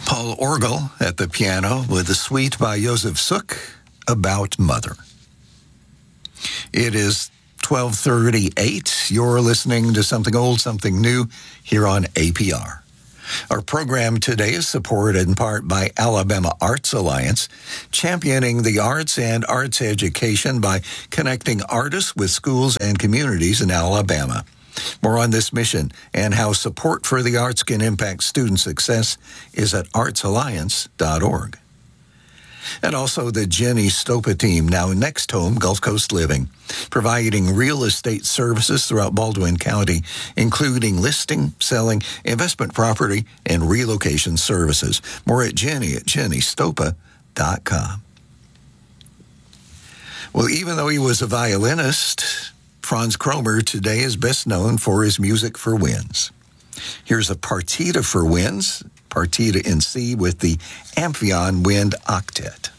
Paul Orgel at the piano with a suite by Josef Suk, About Mother. It is 12:38. You're listening to Something Old, Something New here on APR. Our program today is supported in part by Alabama Arts Alliance, championing the arts and arts education by connecting artists with schools and communities in Alabama. More on this mission and how support for the arts can impact student success is at artsalliance.org. And also the Jenny Stopa team, now Next Home Gulf Coast Living, providing real estate services throughout Baldwin County, including listing, selling, investment property, and relocation services. More at jennystopa.com. Well, even though he was a violinist, Franz Kromer today is best known for his music for winds. Here's a partita for winds, partita in C with the Amphion Wind Octet.